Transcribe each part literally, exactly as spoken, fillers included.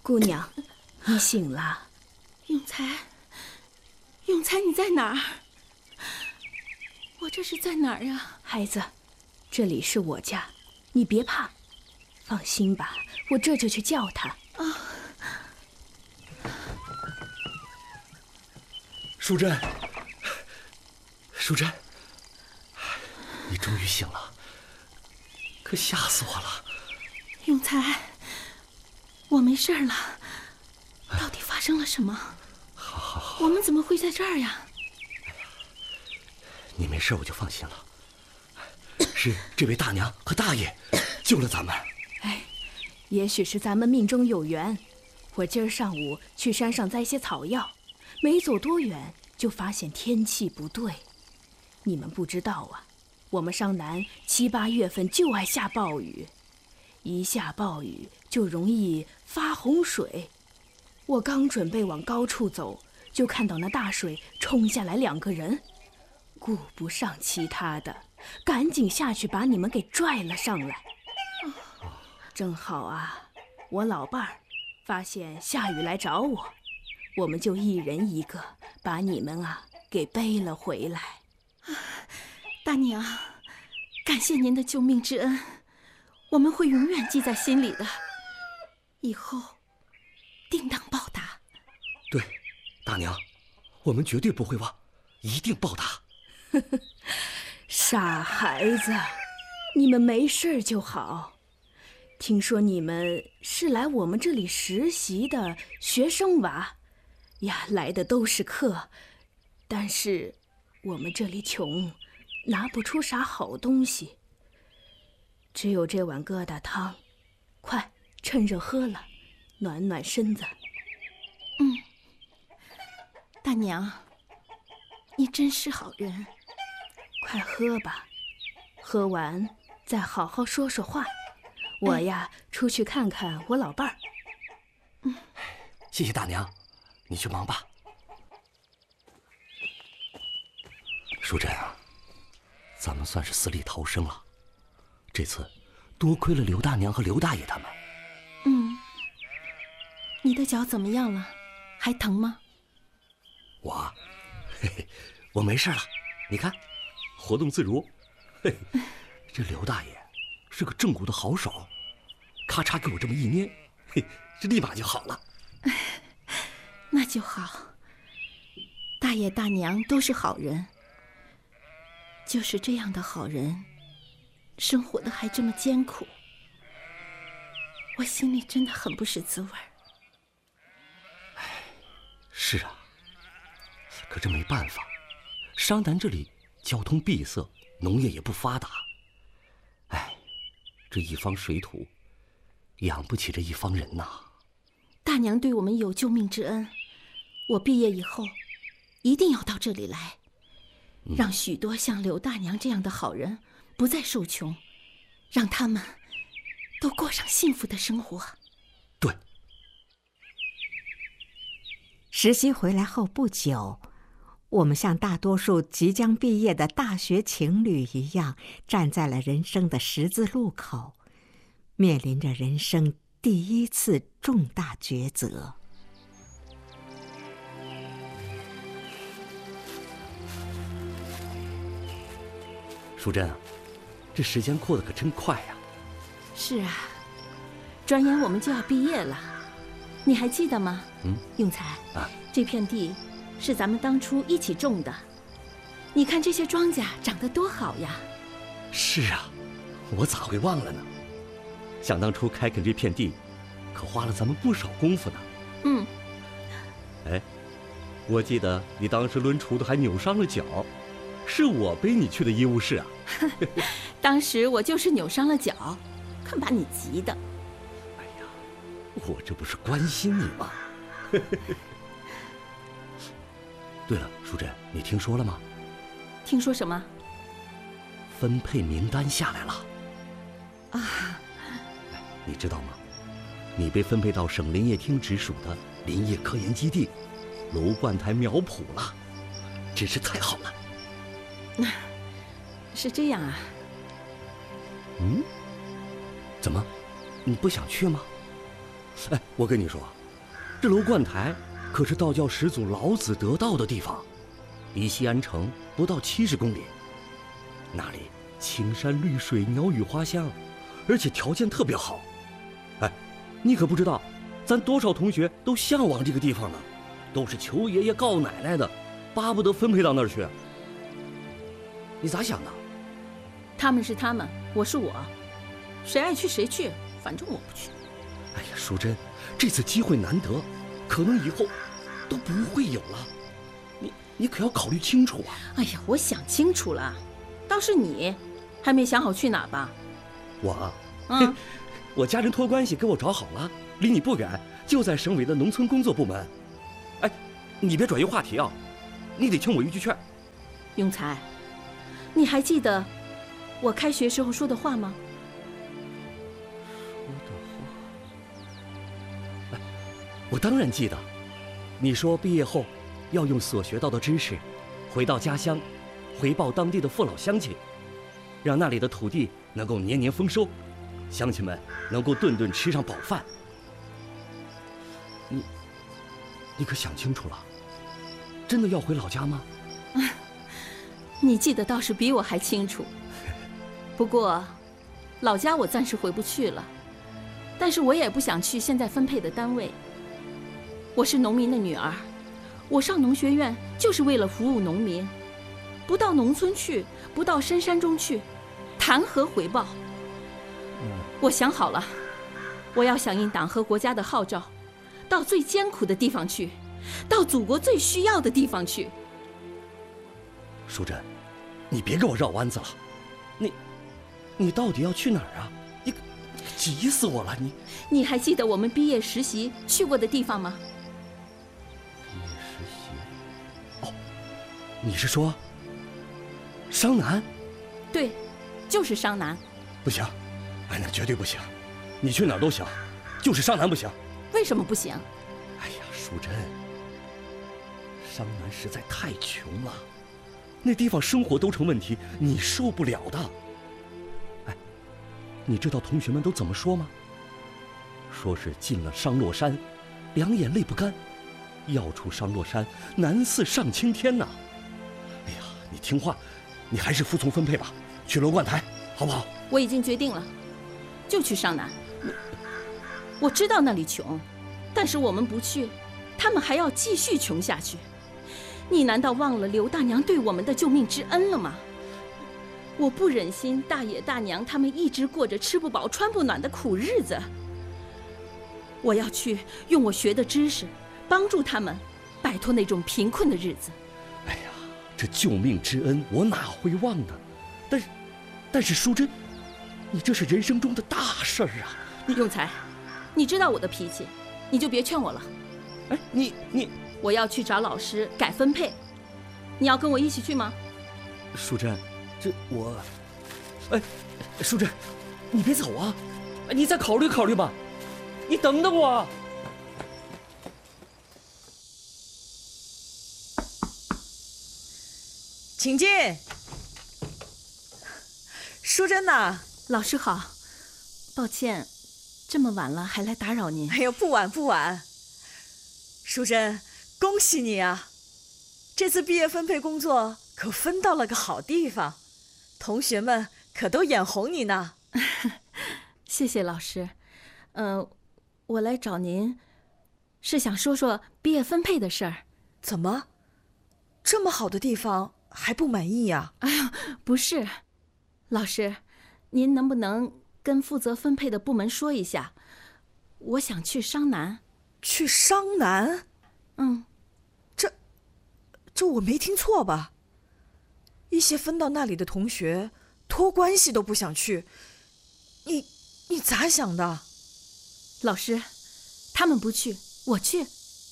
姑娘，你醒了。 永才，永才，你在哪儿？我这是在哪儿呀？ 孩子，这里是我家，你别怕，放心吧，我这就去叫他。 啊！ 淑珍，淑珍，你终于醒了，可吓死我了。 永才，我没事了，到底发生了什么？ 好好好， 我们怎么会在这儿呀？ 你没事我就放心了，是这位大娘和大爷救了咱们。 哎，也许是咱们命中有缘。我今儿上午去山上摘些草药，没走多远就发现天气不对。你们不知道啊，我们商南七八月份就爱下暴雨，一下暴雨就容易发洪水。我刚准备往高处走，就看到那大水冲下来两个人，顾不上其他的，赶紧下去把你们给拽了上来。正好啊，我老伴儿发现下雨来找我，我们就一人一个把你们啊给背了回来。 大娘，感谢您的救命之恩，我们会永远记在心里的，以后定当报答。 对，大娘，我们绝对不会忘，一定报答。 傻孩子，你们没事就好。听说你们是来我们这里实习的学生娃呀，来的都是客，但是我们这里穷，拿不出啥好东西，只有这碗疙瘩汤，快趁热喝了，暖暖身子。 嗯，大娘，你真是好人。 快喝吧，喝完再好好说说话。我呀，出去看看我老伴儿。 嗯， 谢谢大娘，你去忙吧。淑珍啊，咱们算是死里逃生了。这次多亏了刘大娘和刘大爷他们。 嗯，你的脚怎么样了？还疼吗？ 我，嘿嘿，我没事了。你看，活动自如。嘿，这刘大爷是个正骨的好手，咔嚓给我这么一捏，嘿，这立马就好了。 那就好。大爷大娘都是好人，就是这样的好人，生活的还这么艰苦，我心里真的很不是滋味。 唉，是啊，可这没办法，商南这里交通闭塞，农业也不发达。唉，这一方水土养不起这一方人呐。 大娘对我们有救命之恩，我毕业以后一定要到这里来，让许多像刘大娘这样的好人不再受穷，让他们都过上幸福的生活。 对。 实习回来后不久，我们像大多数即将毕业的大学情侣一样，站在了人生的十字路口，面临着人生第一次重大抉择。 淑珍啊，这时间过得可真快呀。 是啊，转眼我们就要毕业了，你还记得吗？ 嗯， 永才啊， 这片地是咱们当初一起种的，你看这些庄稼长得多好呀。 是啊，我咋会忘了呢？想当初开垦这片地，可花了咱们不少功夫呢。 嗯。 哎，我记得你当时抡锄头还扭伤了脚，是我背你去的医务室啊。 当时我就是扭伤了脚，看把你急的。 哎呀，我这不是关心你吗？对了，淑珍，你听说了吗？ 听说什么？ 分配名单下来了。 啊， 你知道吗？你被分配到省林业厅直属的林业科研基地楼冠台苗圃了，真是太好了。 是这样啊。 嗯？怎么？你不想去吗？哎，我跟你说， 这楼观台可是道教始祖老子得道的地方，离西安城不到七十公里。那里青山绿水，鸟语花香，而且条件特别好。哎，你可不知道，咱多少同学都向往这个地方呢，都是求爷爷告奶奶的，巴不得分配到那儿去。你咋想的？ 他们是他们，我是我，谁爱去谁去，反正我不去。 哎呀，淑珍，这次机会难得，可能以后都不会有了，你你可要考虑清楚啊！ 哎呀，我想清楚了，倒是你还没想好去哪吧？ 我， 嗯， 我家人托关系给我找好了，离你不远，就在省委的农村工作部门。哎，你别转移话题啊，你得听我一句劝。 永才，你还记得我开学时候说的话吗？ 说的话，哎，我当然记得。你说毕业后要用所学到的知识，回到家乡，回报当地的父老乡亲，让那里的土地能够年年丰收，乡亲们能够顿顿吃上饱饭。你，你可想清楚了？真的要回老家吗？ 你记得倒是比我还清楚。不过，老家我暂时回不去了，但是我也不想去现在分配的单位。我是农民的女儿，我上农学院就是为了服务农民，不到农村去，不到深山中去，谈何回报？我想好了，我要响应党和国家的号召，到最艰苦的地方去，到祖国最需要的地方去。 淑珍，你别给我绕弯子了，你，你到底要去哪儿啊？你，急死我了！你， 你还记得我们毕业实习去过的地方吗？ 毕业实习？哦，你是说商南？ 对，就是商南。 不行，哎，那绝对不行！你去哪儿都行，就是商南不行。 为什么不行？ 哎呀，淑珍，商南实在太穷了。那地方生活都成问题，你受不了的。哎，你知道同学们都怎么说吗？说是进了商洛山，两眼泪不干；要出商洛山，难似上青天呐。哎呀，你听话，你还是服从分配吧，去楼观台，好不好？ 我已经决定了，就去商南。我知道那里穷，但是我们不去，他们还要继续穷下去。你难道忘了刘大娘对我们的救命之恩了吗？我不忍心大爷大娘他们一直过着吃不饱穿不暖的苦日子。我要去用我学的知识，帮助他们摆脱那种贫困的日子。 哎呀，这救命之恩我哪会忘呢？但是，但是淑珍，你这是人生中的大事儿啊！ 永才，你知道我的脾气，你就别劝我了。 哎，你你。 我要去找老师改分配，你要跟我一起去吗？ 淑珍，这我，哎，淑珍，你别走啊，你再考虑考虑吧，你等等我。 请进。淑珍呐， 老师好，抱歉，这么晚了还来打扰您。 哎呦，不晚不晚。淑珍，恭喜你啊！这次毕业分配工作可分到了个好地方，同学们可都眼红你呢。 谢谢老师。呃，我来找您，是想说说毕业分配的事儿。 怎么，这么好的地方还不满意呀？ 哎呀，不是，老师，您能不能跟负责分配的部门说一下，我想去商南。 去商南？ 嗯， 这，这我没听错吧？一些分到那里的同学托关系都不想去，你你咋想的？ 老师，他们不去，我去。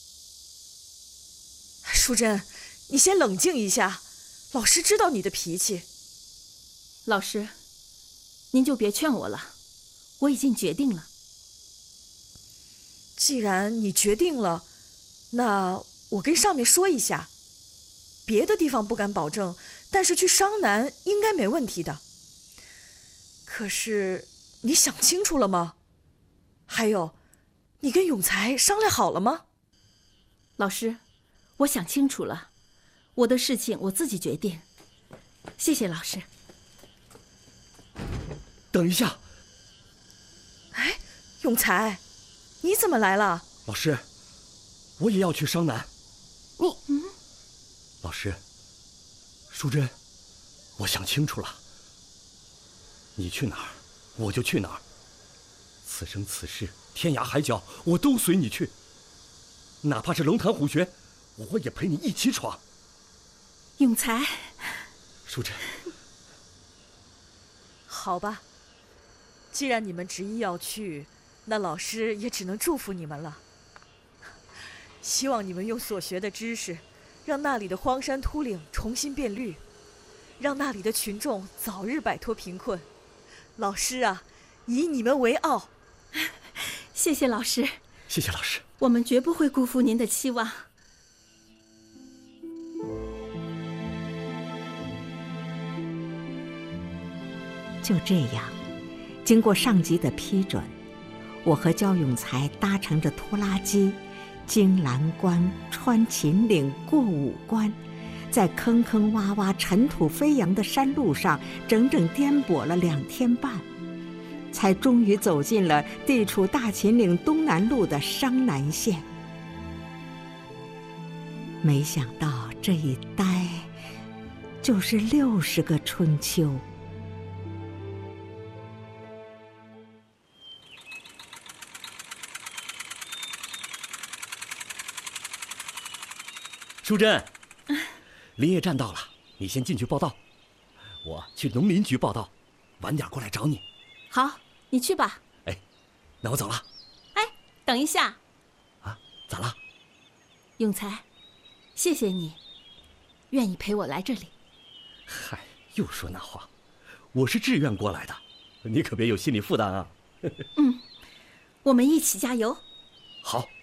淑珍，你先冷静一下，老师知道你的脾气。 老师，您就别劝我了，我已经决定了。 既然你决定了，那我跟上面说一下，别的地方不敢保证，但是去商南应该没问题的。可是你想清楚了吗？还有，你跟永才商量好了吗？ 老师，我想清楚了，我的事情我自己决定。谢谢老师。 等一下， 哎，永才，你怎么来了？ 老师，我也要去商南。 你嗯， 老师，淑珍，我想清楚了，你去哪儿，我就去哪儿。此生此世，天涯海角，我都随你去。哪怕是龙潭虎穴，我也陪你一起闯。 永才， 淑珍， 好吧，既然你们执意要去，那老师也只能祝福你们了。希望你们用所学的知识，让那里的荒山秃岭重新变绿，让那里的群众早日摆脱贫困。老师啊，以你们为傲。 谢谢老师。 谢谢老师。 我们绝不会辜负您的期望。 就这样，经过上级的批准，我和焦永才搭乘着拖拉机，经蓝关、穿秦岭、过五关，在坑坑洼洼、尘土飞扬的山路上，整整颠簸了两天半，才终于走进了地处大秦岭东南路的商南县。没想到这一待就是六十个春秋。 淑珍，林业站到了，你先进去报到，我去农林局报到，晚点过来找你。 好，你去吧。 哎，那我走了。 哎，等一下。 啊，咋了？ 永才，谢谢你，愿意陪我来这里。 嗨，又说那话，我是志愿过来的，你可别有心理负担啊。 嗯，我们一起加油。 好。